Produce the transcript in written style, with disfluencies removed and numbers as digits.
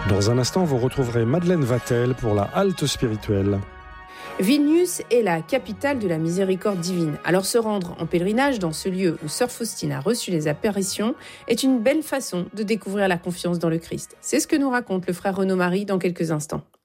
Dans un instant, vous retrouverez Madeleine Vatel pour la halte spirituelle. Vilnius est la capitale de la miséricorde divine. Alors se rendre en pèlerinage dans ce lieu où Sœur Faustine a reçu les apparitions est une belle façon de découvrir la confiance dans le Christ. C'est ce que nous raconte le frère Renaud Marie dans quelques instants.